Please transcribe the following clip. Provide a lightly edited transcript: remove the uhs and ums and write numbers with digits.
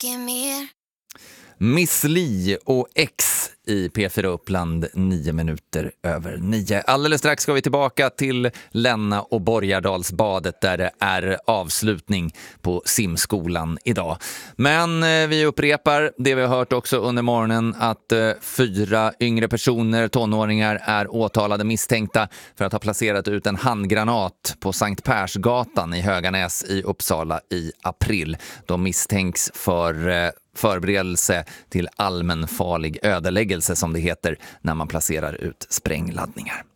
mycket mer. Miss Li och X i P4 Uppland 9:09. Alldeles strax ska vi tillbaka till Länna och Borgardalsbadet där det är avslutning på simskolan idag. Men vi upprepar det vi har hört också under morgonen att 4 yngre personer, tonåringar, är åtalade misstänkta för att ha placerat ut en handgranat på Sankt Persgatan i Höganäs i Uppsala i april. De misstänks för förberedelse till allmänfarlig ödeläggelse som det heter när man placerar ut sprängladdningar.